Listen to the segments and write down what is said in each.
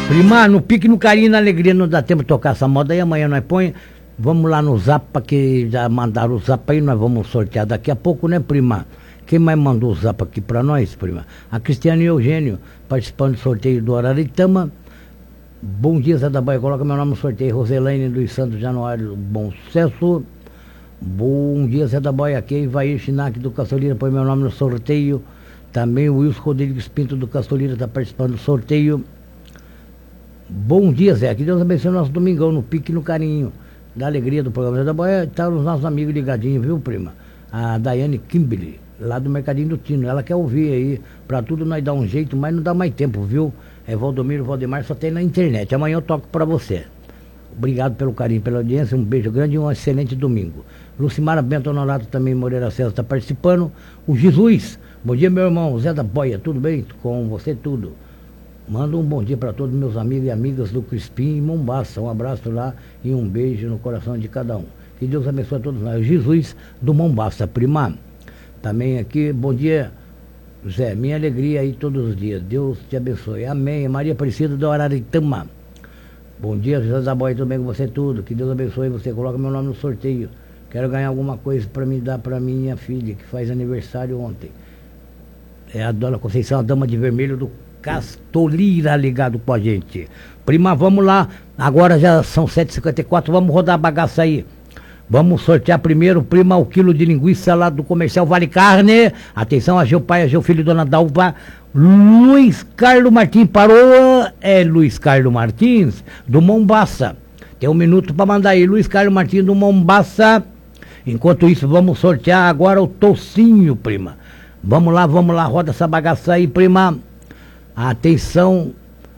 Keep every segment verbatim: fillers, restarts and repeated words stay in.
Prima, no pique, no carinho, na alegria, não dá tempo de tocar essa moda aí, amanhã nós põe. Vamos lá no Zap, que já mandaram o Zap aí, nós vamos sortear daqui a pouco, né, prima? Quem mais mandou o Zap aqui pra nós, prima? A Cristiane e Eugênio, participando do sorteio do Araritama. Bom dia, Zé da Bahia, coloca meu nome no sorteio. Roselaine Luiz Santos Januário, bom sucesso. Bom dia, Zé da Bahia, aqui, Ivair Chinac do Castolira, põe meu nome no sorteio. Também o Wilson Rodrigues Pinto do Castolira está participando do sorteio. Bom dia, Zé, que Deus abençoe o nosso domingão, no pique e no carinho da alegria do programa Zé da Bahia. Tá os nossos amigos ligadinhos, viu, prima? A Daiane Kimberly, lá do Mercadinho do Tino, ela quer ouvir aí, pra tudo nós dar um jeito, mas não dá mais tempo, viu? É Valdomiro Valdemar, só tem na internet. Amanhã eu toco pra você. Obrigado pelo carinho, pela audiência, um beijo grande e um excelente domingo. Lucimara Bento Honorato também, Moreira César, está participando. O Jesus, bom dia, meu irmão, Zé da Boia, tudo bem? Com você tudo. Manda um bom dia para todos meus amigos e amigas do Crispim e Mombaça. Um abraço lá e um beijo no coração de cada um. Que Deus abençoe a todos nós. Jesus do Mombaça, prima. Também aqui, bom dia, Zé. Minha alegria aí todos os dias. Deus te abençoe. Amém. Maria Aparecida do Araritama. Bom dia, José da Boia, tudo bem com você tudo? Que Deus abençoe você. Coloca meu nome no sorteio. Quero ganhar alguma coisa para me dar para minha filha, que faz aniversário ontem. É a dona Conceição, a dama de vermelho do Castolira, ligado com a gente. Prima, vamos lá. Agora já são sete e cinquenta e quatro, vamos rodar a bagaça aí. Vamos sortear primeiro, prima, o quilo de linguiça lá do Comercial Vale Carne. Atenção, a Geu Pai, a Geu Filho, Dona Dalva. Luiz Carlos Martins parou. É Luiz Carlos Martins do Mombaça. Tem um minuto para mandar aí, Luiz Carlos Martins do Mombaça. Enquanto isso, vamos sortear agora o tocinho, prima. Vamos lá, vamos lá, roda essa bagaça aí, prima. Atenção,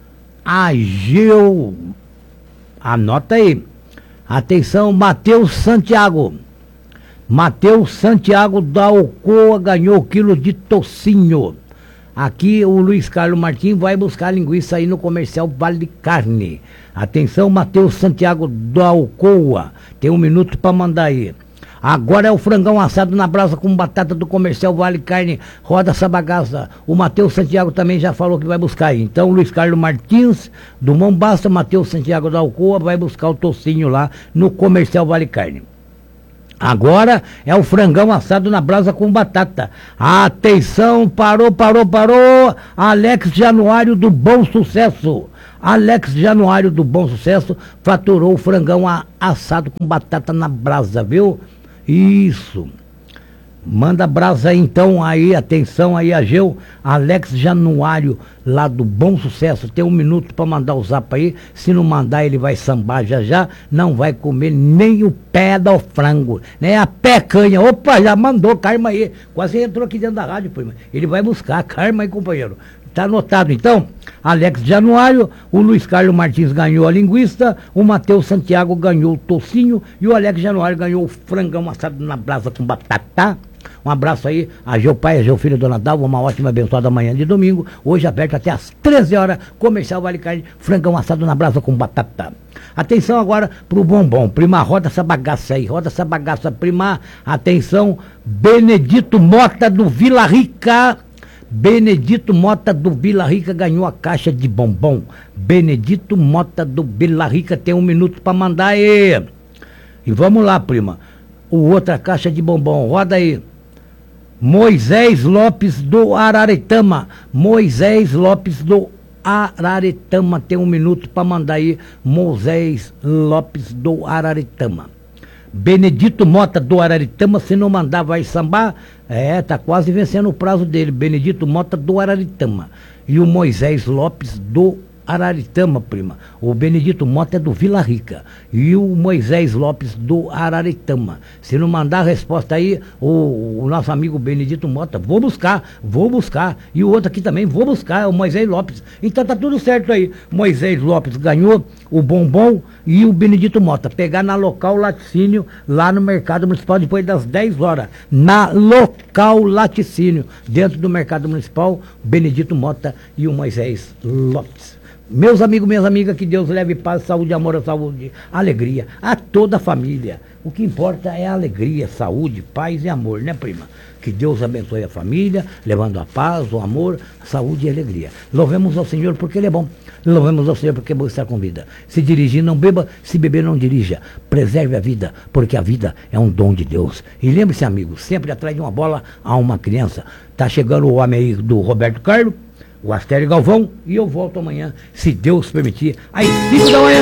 Ageu, anota aí. Atenção, Matheus Santiago. Matheus Santiago da Alcoa ganhou o quilo de tocinho. Aqui o Luiz Carlos Martins vai buscar linguiça aí no Comercial Vale Carne. Atenção, Matheus Santiago da Alcoa. Tem um minuto para mandar aí. Agora é o frangão assado na brasa com batata do Comercial Vale Carne. Roda essa bagaça. O Matheus Santiago também já falou que vai buscar aí. Então, Luiz Carlos Martins, do Mombaça, Matheus Santiago da Alcoa, vai buscar o tocinho lá no Comercial Vale Carne. Agora é o frangão assado na brasa com batata. Atenção, parou, parou, parou. Alex Januário do Bom Sucesso. Alex Januário do Bom Sucesso faturou o frangão assado com batata na brasa, viu? Isso. Manda brasa aí, então, aí, atenção aí, Ageu. Alex Januário, lá do Bom Sucesso, tem um minuto para mandar o zap aí. Se não mandar, ele vai sambar já já. Não vai comer nem o pé do frango, nem a pecanha. Opa, já mandou, Karma aí. Quase entrou aqui dentro da rádio, prima. Ele vai buscar, Karma aí, companheiro. Tá anotado, então. Alex Januário, o Luiz Carlos Martins ganhou a linguiça, o Matheus Santiago ganhou o tocinho e o Alex Januário ganhou o frangão assado na brasa com batata. Um abraço aí a Geu Pai, a Geu Filho, Dona Dalva, uma ótima abençoada manhã de domingo, hoje aberto até às treze horas, Comercial Vale Carne, frangão assado na brasa com batata. Atenção agora pro bombom, prima, roda essa bagaça aí, roda essa bagaça, prima. Atenção, Benedito Mota do Vila Rica. Benedito Mota do Vila Rica ganhou a caixa de bombom. Benedito Mota do Vila Rica tem um minuto para mandar aí. E vamos lá, prima. O outra caixa de bombom, roda aí. Moisés Lopes do Araretama. Moisés Lopes do Araretama tem um minuto para mandar aí. Moisés Lopes do Araretama. Benedito Mota do Araritama, se não mandar vai sambar. É, tá quase vencendo o prazo dele. Benedito Mota do Araritama. E o Moisés Lopes do Araritama, prima. O Benedito Mota é do Vila Rica. E o Moisés Lopes do Araritama. Se não mandar a resposta aí, o, o nosso amigo Benedito Mota, vou buscar, vou buscar. E o outro aqui também, vou buscar, o Moisés Lopes. Então tá tudo certo aí. Moisés Lopes ganhou o bombom e o Benedito Mota. Pegar na Local Laticínio, lá no Mercado Municipal, depois das dez horas. Na Local Laticínio, dentro do Mercado Municipal, Benedito Mota e o Moisés Lopes. Meus amigos, minhas amigas, que Deus leve paz, saúde, amor, saúde, alegria a toda a família. O que importa é a alegria, saúde, paz e amor, né, prima? Que Deus abençoe a família, levando a paz, o amor, a saúde e a alegria. Louvemos ao Senhor porque Ele é bom. Louvemos ao Senhor porque é bom estar com vida. Se dirigir, não beba. Se beber, não dirija. Preserve a vida, porque a vida é um dom de Deus. E lembre-se, amigo, sempre atrás de uma bola há uma criança. Tá chegando o homem aí do Roberto Carlos, o Astério Galvão, e eu volto amanhã, se Deus permitir, às cinco da manhã.